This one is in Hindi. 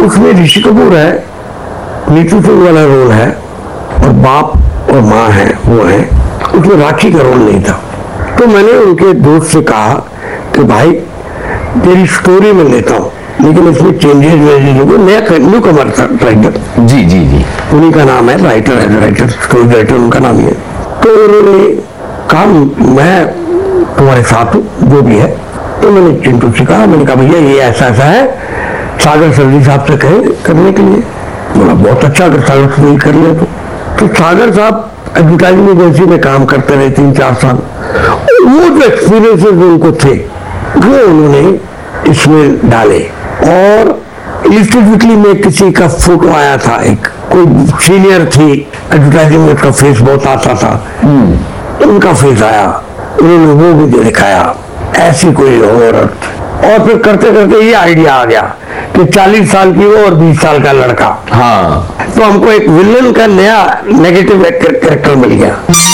उसमें ऋषि कपूर है, नीतू सिंह वाला रोल है, और बाप और माँ है वो है। उसमें राखी का रोल नहीं था। तो मैंने उनके दोस्त से कहा कि भाई तेरी स्टोरी में लेता हूँ, लेकिन इसमें चेंजेस नया न्यू कमर था राइटर। जी जी जी, उन्हीं का नाम है, राइटर स्टोरी राइटर उनका नाम ही है। तो उन्होंने कहा मैं तुम्हारे साथ हूँ जो भी है। तो मैंने चिंटू से कहा, मैंने कहा भैया ये ऐसा ऐसा है, सागर सर्दी साहब से कहे करने के लिए। बोला बहुत अच्छा, अगर सागर सर्दी कर ले तो सागर साहब एडवर्टाइजिंग एजेंसी में काम करते रहे 3-4 साल। वो जो एक्सपीरियंसेस उनको थे वो उन्होंने इसमें डाले। और इलिस्ट्रेट वीकली में किसी का फोटो आया था, एक कोई सीनियर थी एडवर्टाइजिंग में, उसका फेस बहुत आता था, उनका फेस आया, उन्होंने वो भी दिखाया, ऐसी कोई औरत। और फिर करते करते ये आइडिया आ गया कि 40 साल की वो और 20 साल का लड़का। हाँ, तो हमको एक विलन का नया नेगेटिव कैरेक्टर मिल गया।